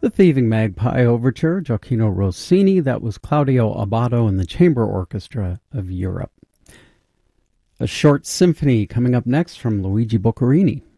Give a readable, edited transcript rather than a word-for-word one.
The Thieving Magpie Overture, Gioacchino Rossini. That was Claudio Abbado and the Chamber Orchestra of Europe. A short symphony coming up next from Luigi Boccherini.